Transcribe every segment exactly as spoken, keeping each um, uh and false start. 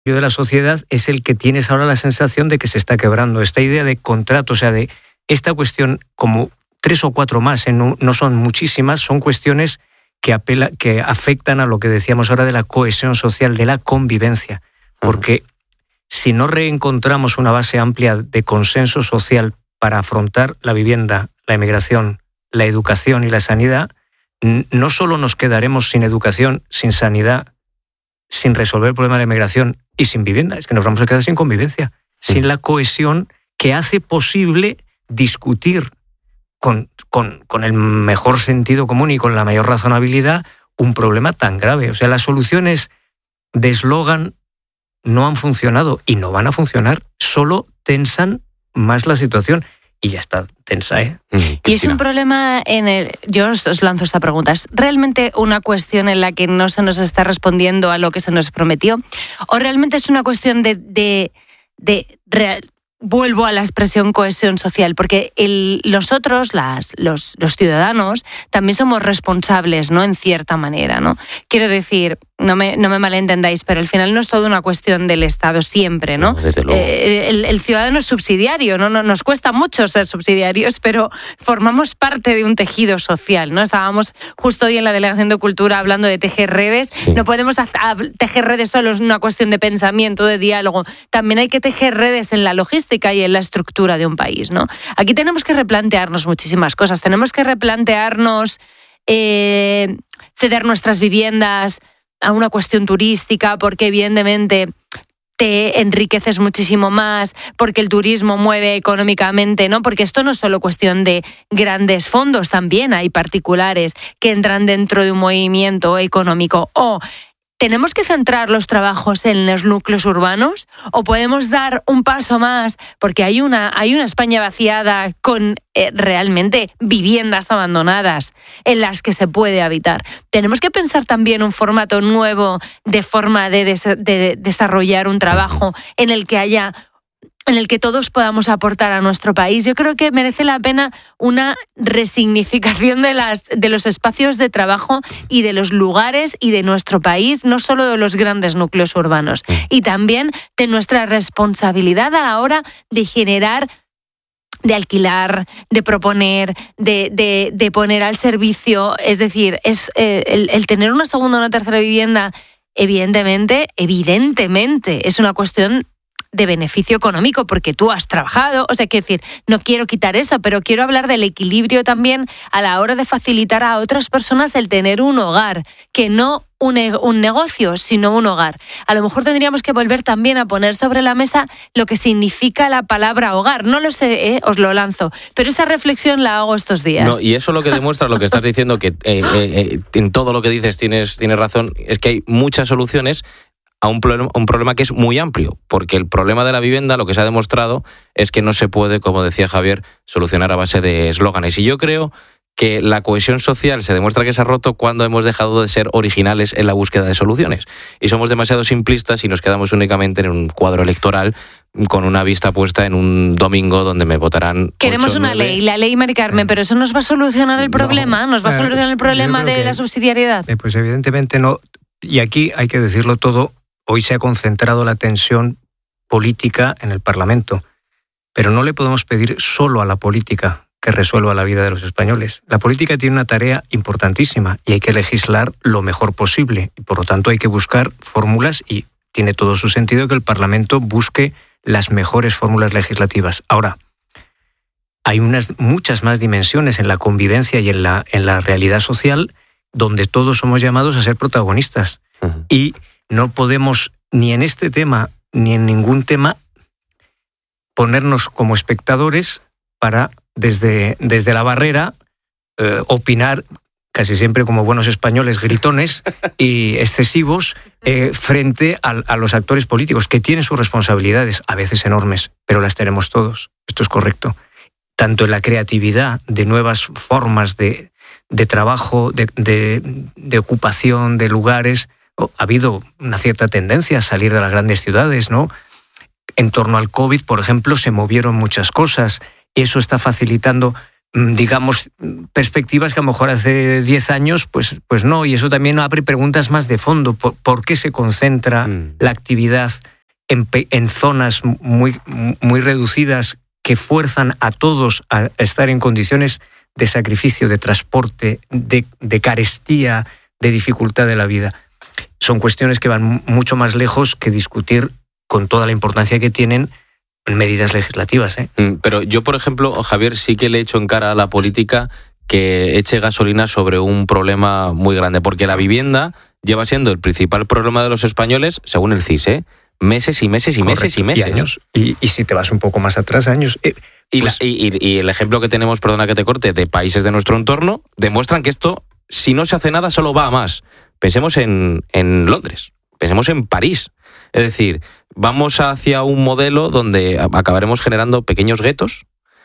de la sociedad es el que tienes ahora la sensación de que se está quebrando. Esta idea de contrato, o sea, de esta cuestión, como tres o cuatro más, ¿eh? no, no son muchísimas, son cuestiones que, apela, que afectan a lo que decíamos ahora de la cohesión social, de la convivencia. Porque si no reencontramos una base amplia de consenso social para afrontar la vivienda, la emigración, la educación y la sanidad, no solo nos quedaremos sin educación, sin sanidad, sin resolver el problema de la inmigración y sin vivienda, es que nos vamos a quedar sin convivencia, sin la cohesión que hace posible discutir con, con, con el mejor sentido común y con la mayor razonabilidad un problema tan grave. O sea, las soluciones de eslogan no han funcionado y no van a funcionar, solo tensan más la situación. Y ya está tensa, ¿eh? Mm, y es un problema en el... Yo os, os lanzo esta pregunta. ¿Es realmente una cuestión en la que no se nos está respondiendo a lo que se nos prometió? ¿O realmente es una cuestión de... de, de real, vuelvo a la expresión cohesión social? Porque el, nosotros, las, los, los ciudadanos, también somos responsables, ¿no? En cierta manera, ¿no? Quiero decir, no me, no me malentendáis, pero al final no es todo una cuestión del Estado siempre, ¿no? No, desde luego. Eh, el, el ciudadano es subsidiario, ¿no? No, nos cuesta mucho ser subsidiarios, pero formamos parte de un tejido social, ¿no? Estábamos justo hoy en la Delegación de Cultura hablando de tejer redes. Sí. No podemos hacer, tejer redes solo es una cuestión de pensamiento, de diálogo. También hay que tejer redes en la logística y en la estructura de un país, ¿no? Aquí tenemos que replantearnos muchísimas cosas. Tenemos que replantearnos eh, ceder nuestras viviendas a una cuestión turística, porque evidentemente te enriqueces muchísimo más, porque el turismo mueve económicamente, ¿no? Porque esto no es solo cuestión de grandes fondos, también hay particulares que entran dentro de un movimiento económico. O ¿tenemos que centrar los trabajos en los núcleos urbanos o podemos dar un paso más? Porque hay una, hay una España vaciada con eh, realmente viviendas abandonadas en las que se puede habitar. Tenemos que pensar también un formato nuevo de forma de, des- de desarrollar un trabajo en el que haya... en el que todos podamos aportar a nuestro país. Yo creo que merece la pena una resignificación de, las, de los espacios de trabajo y de los lugares y de nuestro país, no solo de los grandes núcleos urbanos, y también de nuestra responsabilidad a la hora de generar, de alquilar, de proponer, de, de, de poner al servicio. Es decir, es eh, el, el tener una segunda o una tercera vivienda, evidentemente, evidentemente, es una cuestión de beneficio económico, porque tú has trabajado, o sea, quiero decir, no quiero quitar eso, pero quiero hablar del equilibrio también a la hora de facilitar a otras personas el tener un hogar, que no un, un negocio, sino un hogar. A lo mejor tendríamos que volver también a poner sobre la mesa lo que significa la palabra hogar. No lo sé, ¿eh? Os lo lanzo, pero esa reflexión la hago estos días. No, y eso lo que demuestra lo que estás diciendo, que eh, eh, en todo lo que dices tienes, tienes razón, es que hay muchas soluciones a un problema, un problema que es muy amplio, porque el problema de la vivienda, lo que se ha demostrado, es que no se puede, como decía Javier, solucionar a base de eslóganes. Y yo creo que la cohesión social se demuestra que se ha roto cuando hemos dejado de ser originales en la búsqueda de soluciones. Y somos demasiado simplistas y nos quedamos únicamente en un cuadro electoral con una vista puesta en un domingo donde me votarán. Queremos ocho, una nueve. ley, la ley Mari Carmen, pero ¿eso nos va a solucionar el problema? ¿Nos va a solucionar el problema de que, la subsidiariedad? Eh, pues evidentemente no. Y aquí hay que decirlo todo. Hoy se ha concentrado la tensión política en el Parlamento, pero no le podemos pedir solo a la política que resuelva la vida de los españoles. La política tiene una tarea importantísima y hay que legislar lo mejor posible. Y por lo tanto hay que buscar fórmulas y tiene todo su sentido que el Parlamento busque las mejores fórmulas legislativas. Ahora, hay unas, muchas más dimensiones en la convivencia y en la, en la realidad social donde todos somos llamados a ser protagonistas. Uh-huh. Y no podemos, ni en este tema, ni en ningún tema, ponernos como espectadores para, desde, desde la barrera, eh, opinar, casi siempre como buenos españoles, gritones y excesivos, eh, frente a, a los actores políticos, que tienen sus responsabilidades, a veces enormes, pero las tenemos todos. Esto es correcto. Tanto en la creatividad de nuevas formas de, de trabajo, de, de, de ocupación, de lugares. Ha habido una cierta tendencia a salir de las grandes ciudades, ¿no? En torno al COVID, por ejemplo, se movieron muchas cosas. Eso está facilitando digamos, perspectivas que a lo mejor hace diez años, pues, pues no. Y eso también abre preguntas más de fondo. ¿Por, por qué se concentra mm. la actividad en, en zonas muy, muy reducidas que fuerzan a todos a estar en condiciones de sacrificio, de transporte, de, de carestía, de dificultad de la vida? Son cuestiones que van mucho más lejos que discutir con toda la importancia que tienen medidas legislativas, ¿eh? Pero yo, por ejemplo, Javier, sí que le echo en cara a la política que eche gasolina sobre un problema muy grande, porque la vivienda lleva siendo el principal problema de los españoles, según el C I S, ¿eh? Meses y meses y Correcto, meses y meses. Y, años. Y, y si te vas un poco más atrás, años... Eh, y, pues... la, y, y el ejemplo que tenemos, perdona que te corte, de países de nuestro entorno, demuestran que esto, si no se hace nada, solo va a más. Pensemos en, en Londres, pensemos en París. Es decir, vamos hacia un modelo donde acabaremos generando pequeños guetos,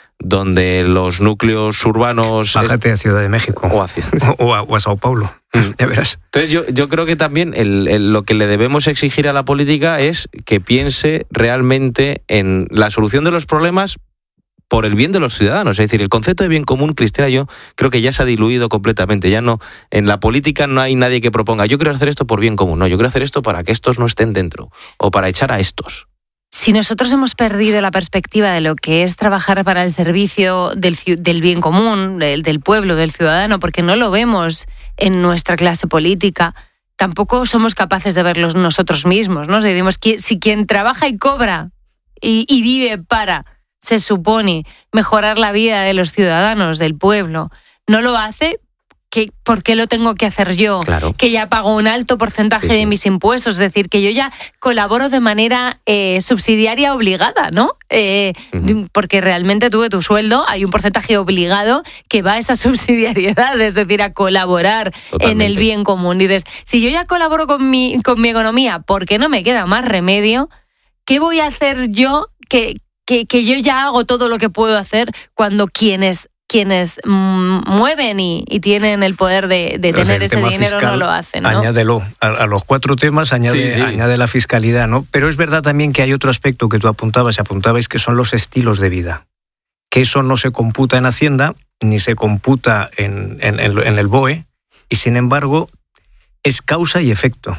donde los núcleos urbanos... Bájate es... a Ciudad de México. O a, o a, o a Sao Paulo, ya verás. Entonces yo, yo creo que también el, el, lo que le debemos exigir a la política es que piense realmente en la solución de los problemas por el bien de los ciudadanos. Es decir, el concepto de bien común, Cristina, yo creo que ya se ha diluido completamente. Ya no, en la política no hay nadie que proponga, yo quiero hacer esto por bien común. No, yo quiero hacer esto para que estos no estén dentro o para echar a estos. Si nosotros hemos perdido la perspectiva de lo que es trabajar para el servicio del, del bien común, del, del pueblo, del ciudadano, porque no lo vemos en nuestra clase política, tampoco somos capaces de verlo nosotros mismos, ¿no? Si, decimos, si quien trabaja y cobra y, y vive para, se supone, mejorar la vida de los ciudadanos, del pueblo, no lo hace, que, ¿por qué lo tengo que hacer yo? Claro. Que ya pago un alto porcentaje sí, sí. de mis impuestos, es decir, que yo ya colaboro de manera eh, subsidiaria obligada, ¿no? Eh, uh-huh. Porque realmente tú de tu sueldo hay un porcentaje obligado que va a esa subsidiariedad, es decir, a colaborar Totalmente. En el bien común. Y dices, si yo ya colaboro con mi, con mi economía, ¿por qué no me queda más remedio? ¿Qué voy a hacer yo que, que, que yo ya hago todo lo que puedo hacer cuando quienes... quienes mmm, mueven y, y tienen el poder de, de tener ese dinero fiscal, no lo hacen, ¿no? Añádelo a, a los cuatro temas, añade, sí, sí. añade la fiscalidad, ¿no? Pero es verdad también que hay otro aspecto que tú apuntabas y apuntabas, que son los estilos de vida. Que eso no se computa en Hacienda, ni se computa en, en, en el B O E, y sin embargo es causa y efecto.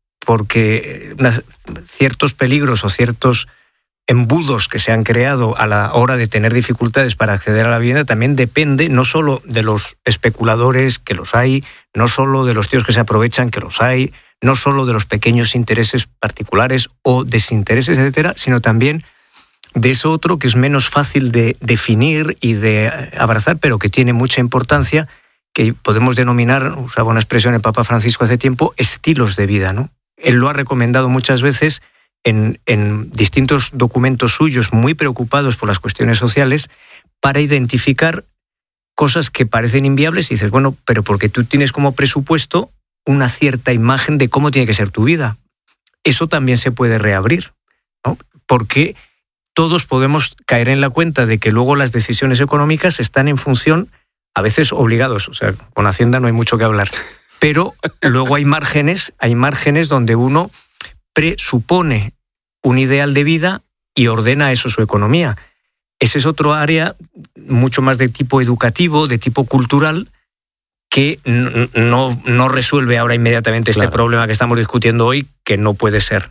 Porque ciertos peligros o ciertos embudos que se han creado a la hora de tener dificultades para acceder a la vivienda también depende no solo de los especuladores, que los hay, no solo de los tíos que se aprovechan, que los hay, no solo de los pequeños intereses particulares o desintereses, etcétera, sino también de eso otro que es menos fácil de definir y de abrazar, pero que tiene mucha importancia, que podemos denominar, usaba una expresión el Papa Francisco hace tiempo, estilos de vida, ¿no? Él lo ha recomendado muchas veces En, en distintos documentos suyos, muy preocupados por las cuestiones sociales, para identificar cosas que parecen inviables y dices, bueno, pero porque tú tienes como presupuesto una cierta imagen de cómo tiene que ser tu vida. Eso también se puede reabrir, ¿no? Porque todos podemos caer en la cuenta de que luego las decisiones económicas están en función, a veces obligados, o sea, con Hacienda no hay mucho que hablar, pero luego hay márgenes, hay márgenes donde uno presupone un ideal de vida y ordena eso su economía. Ese es otro área mucho más de tipo educativo, de tipo cultural, que no, no resuelve ahora inmediatamente este claro. problema que estamos discutiendo hoy, que no puede ser,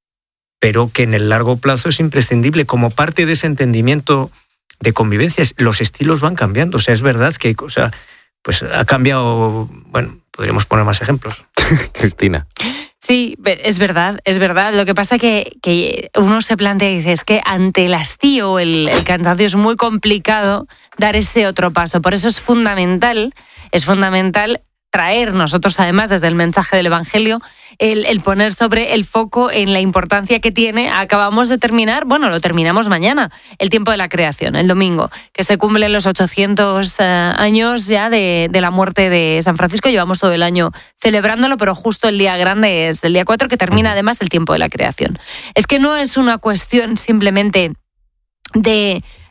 pero que en el largo plazo es imprescindible como parte de ese entendimiento de convivencia. Los estilos van cambiando, o sea, es verdad que o sea, pues ha cambiado, bueno, podríamos poner más ejemplos. Cristina. Sí, es verdad, es verdad. Lo que pasa es que, que uno se plantea y dice, es que ante el hastío, el, el cansancio es muy complicado dar ese otro paso. Por eso es fundamental, es fundamental traer nosotros además desde el mensaje del Evangelio el, el poner sobre el foco en la importancia que tiene. Acabamos de terminar, bueno, lo terminamos mañana, el tiempo de la creación, el domingo, que se cumplen los ochocientos uh, años ya de, de la muerte de San Francisco. Llevamos todo el año celebrándolo, pero justo el día grande es el día cuatro, que termina además el tiempo de la creación. Es que no es una cuestión simplemente de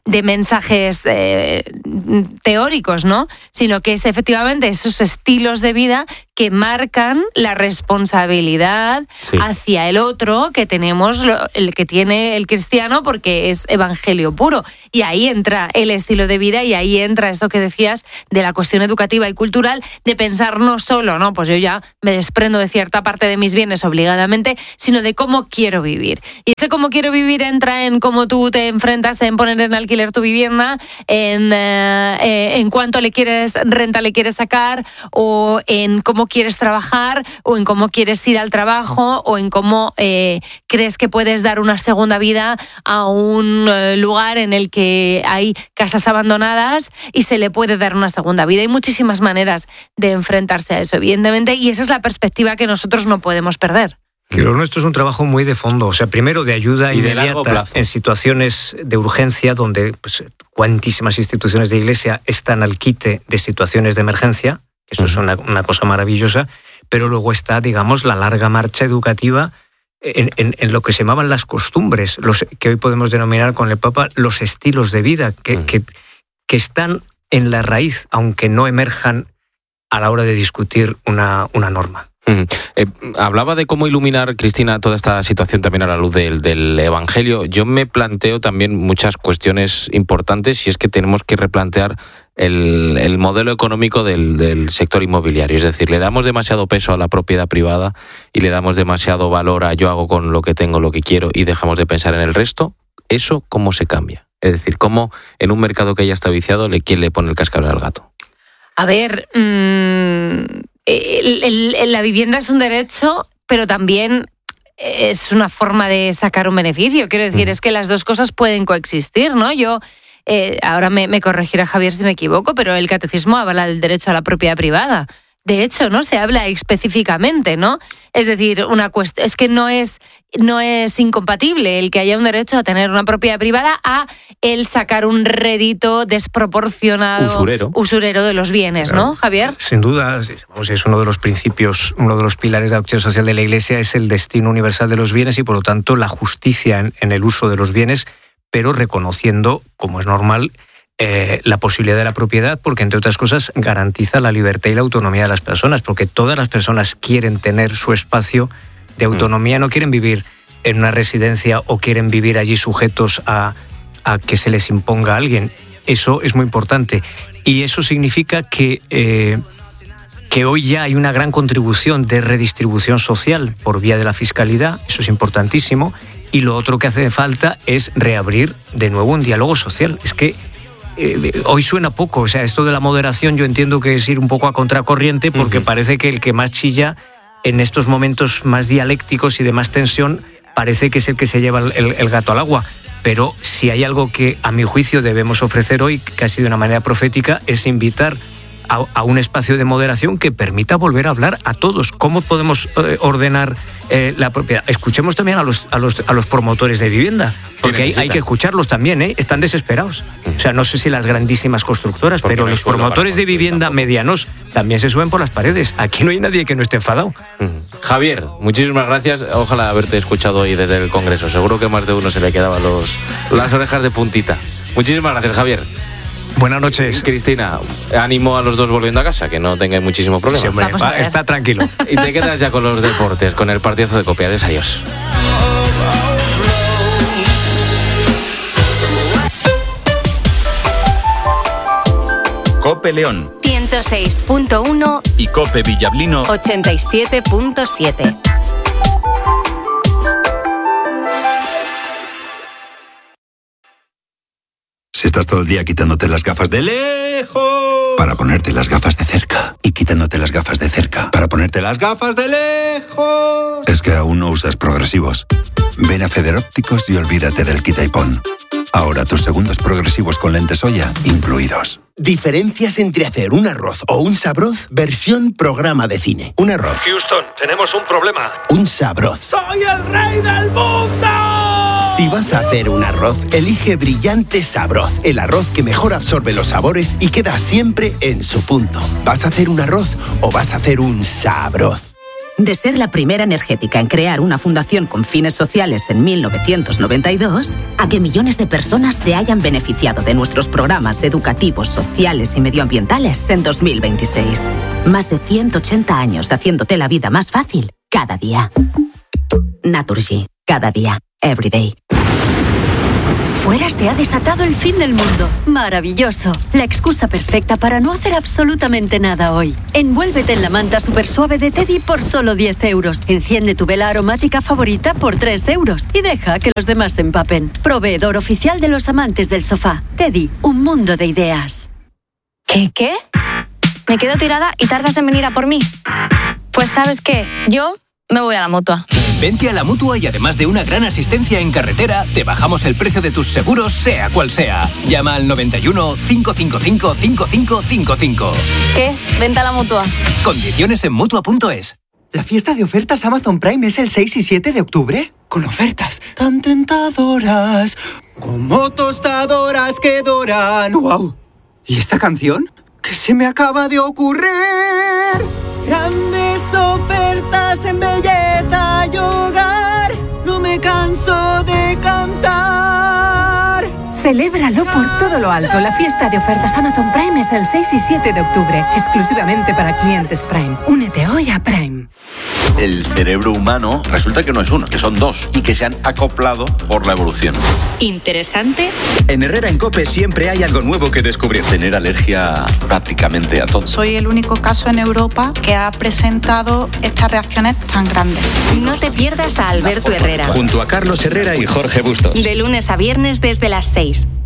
de mensajes eh, teóricos, ¿no? Sino que es efectivamente esos estilos de vida que marcan la responsabilidad sí. hacia el otro que tenemos, el que tiene el cristiano, porque es evangelio puro. Y ahí entra el estilo de vida y ahí entra esto que decías de la cuestión educativa y cultural, de pensar no solo, no, pues yo ya me desprendo de cierta parte de mis bienes obligadamente, sino de cómo quiero vivir. Y ese cómo quiero vivir entra en cómo tú te enfrentas en poner en alquiler tu vivienda, en, eh, eh, en cuánto le quieres, renta le quieres sacar, o en cómo quieres trabajar, o en cómo quieres ir al trabajo, o en cómo eh, crees que puedes dar una segunda vida a un eh, lugar en el que hay casas abandonadas y se le puede dar una segunda vida. Hay muchísimas maneras de enfrentarse a eso, evidentemente, y esa es la perspectiva que nosotros no podemos perder. Que lo nuestro es un trabajo muy de fondo, o sea, primero de ayuda y inmediata en situaciones de urgencia donde pues, cuantísimas instituciones de Iglesia están al quite de situaciones de emergencia. Eso uh-huh. es una, una cosa maravillosa, pero luego está, digamos, la larga marcha educativa en, en, en lo que se llamaban las costumbres, los que hoy podemos denominar con el Papa los estilos de vida, que, uh-huh. que, que están en la raíz, aunque no emerjan a la hora de discutir una, una norma. Uh-huh. Eh, hablaba de cómo iluminar, Cristina, toda esta situación también a la luz del, del Evangelio. Yo me planteo también muchas cuestiones importantes y es que tenemos que replantear el, el modelo económico del, del sector inmobiliario. Es decir, le damos demasiado peso a la propiedad privada y le damos demasiado valor a yo hago con lo que tengo lo que quiero y dejamos de pensar en el resto. ¿Eso cómo se cambia? Es decir, ¿cómo en un mercado que ya está viciado, quién le pone el cascabel al gato? A ver... Mmm... El, el, el, la vivienda es un derecho, pero también es una forma de sacar un beneficio. Quiero decir, es que las dos cosas pueden coexistir, ¿no? Yo, eh, ahora me, me corregirá Javier si me equivoco, pero el catecismo habla del derecho a la propiedad privada. De hecho, ¿no? Se habla específicamente, ¿no? Es decir, una cuestión, es que no es, no es incompatible el que haya un derecho a tener una propiedad privada a el sacar un rédito desproporcionado, usurero, usurero de los bienes, ¿no, ¿no Javier? Sin duda, es uno de los principios, uno de los pilares de la doctrina social de la Iglesia es el destino universal de los bienes y, por lo tanto, la justicia en, en el uso de los bienes, pero reconociendo, como es normal, Eh, la posibilidad de la propiedad, porque entre otras cosas garantiza la libertad y la autonomía de las personas, porque todas las personas quieren tener su espacio de autonomía, no quieren vivir en una residencia o quieren vivir allí sujetos a, a que se les imponga a alguien. Eso es muy importante y eso significa que, eh, que hoy ya hay una gran contribución de redistribución social por vía de la fiscalidad, eso es importantísimo, y lo otro que hace falta es reabrir de nuevo un diálogo social. Es que Eh, hoy suena poco, o sea, esto de la moderación yo entiendo que es ir un poco a contracorriente porque uh-huh. parece que el que más chilla en estos momentos más dialécticos y de más tensión parece que es el que se lleva el, el gato al agua, pero si hay algo que a mi juicio debemos ofrecer hoy, casi de una manera profética, es invitar a, a un espacio de moderación que permita volver a hablar a todos. ¿Cómo podemos eh, ordenar eh, la propiedad? Escuchemos también a los, a los, a los promotores de vivienda, porque hay, hay que escucharlos también, ¿eh? Están desesperados. O sea, no sé si las grandísimas constructoras, porque pero no los promotores de vivienda tampoco. medianos también se suben por las paredes. Aquí no hay nadie que no esté enfadado. Mm. Javier, muchísimas gracias. Ojalá haberte escuchado hoy desde el Congreso. Seguro que más de uno se le quedaban los, las orejas de puntita. Muchísimas gracias, Javier. Buenas noches. Cristina, ánimo a los dos volviendo a casa, que no tengáis muchísimo problema. Sí, hombre, va, está tranquilo. Y te quedas ya con los deportes, con el partidazo de Cope. Adiós, adiós. Cope León ciento seis punto uno y Cope Villablino ochenta y siete punto siete. Si estás todo el día quitándote las gafas de lejos para ponerte las gafas de cerca y quitándote las gafas de cerca para ponerte las gafas de lejos, es que aún no usas progresivos. Ven a Federópticos y olvídate del quita y pon. Ahora tus segundos progresivos con lentes Soya incluidos. Diferencias entre hacer un arroz o un sabroz versión programa de cine. Un arroz. Houston, tenemos un problema. Un sabroz. ¡Soy el rey del mundo! Si vas a hacer un arroz, elige Brillante Sabroz, el arroz que mejor absorbe los sabores y queda siempre en su punto. ¿Vas a hacer un arroz o vas a hacer un sabroz? De ser la primera energética en crear una fundación con fines sociales en mil novecientos noventa y dos, a que millones de personas se hayan beneficiado de nuestros programas educativos, sociales y medioambientales en dos mil veintiséis. Más de ciento ochenta años haciéndote la vida más fácil cada día. Naturgy. Cada día. Every day. Fuera se ha desatado el fin del mundo. Maravilloso. La excusa perfecta para no hacer absolutamente nada hoy. Envuélvete en la manta super suave de Teddy por solo diez euros. Enciende tu vela aromática favorita por tres euros. Y deja que los demás se empapen. Proveedor oficial de los amantes del sofá. Teddy, un mundo de ideas. ¿Qué? ¿Qué? ¿Me quedo tirada y tardas en venir a por mí? Pues ¿sabes qué? Yo me voy a la Mutua. Vente a la Mutua y además de una gran asistencia en carretera, te bajamos el precio de tus seguros, sea cual sea. Llama al noventa y uno, cinco cinco cinco, cinco cinco cinco cinco. ¿Qué? Vente a la Mutua. Condiciones en Mutua punto es. ¿La fiesta de ofertas Amazon Prime es el seis y siete de octubre? Con ofertas tan tentadoras, como tostadoras que doran. ¡Wow! ¿Y esta canción? ¿Qué se me acaba de ocurrir? Grandes ofertas en belleza y hogar. No me canso de cantar. Celébralo por todo lo alto. La fiesta de ofertas Amazon Prime es el seis y siete de octubre, exclusivamente para clientes Prime. Únete hoy a Prime. El cerebro humano resulta que no es uno, que son dos y que se han acoplado por la evolución. ¿Interesante? En Herrera en COPE siempre hay algo nuevo que descubrir. Tener alergia prácticamente a todo. Soy el único caso en Europa que ha presentado estas reacciones tan grandes. No te pierdas a Alberto Herrera. Junto a Carlos Herrera y Jorge Bustos. De lunes a viernes desde las seis.